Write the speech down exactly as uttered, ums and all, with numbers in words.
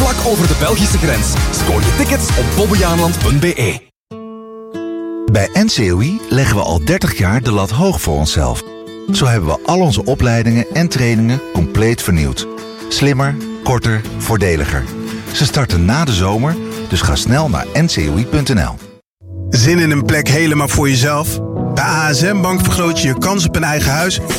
vlak over de Belgische grens. Scoor je tickets op bobbejaanland punt b e. Bij N C O I leggen we al dertig jaar de lat hoog voor onszelf. Zo hebben we al onze opleidingen en trainingen compleet vernieuwd. Slimmer, korter, voordeliger. Ze starten na de zomer, dus ga snel naar n c o i punt n l. Zin in een plek helemaal voor jezelf? Bij A S M Bank vergroot je je kans op een eigen huis